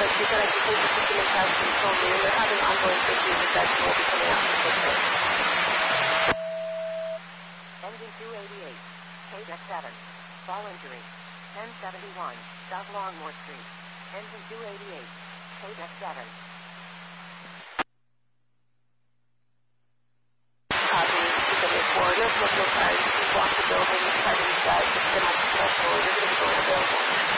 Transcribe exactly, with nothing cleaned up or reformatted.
but she said I can take the system and test and told me, and they're having ongoing issues with that, so we'll be coming out to fix it. Engine two eighty-eight, K Deck seven, fall injury, ten seventy-one, South Longmore Street. Engine two eighty-eight, K Deck seven. Copy, two seventy-four, no smoke, no cars, just walk the building, try to reset, just get out the threshold, you're going to be going available.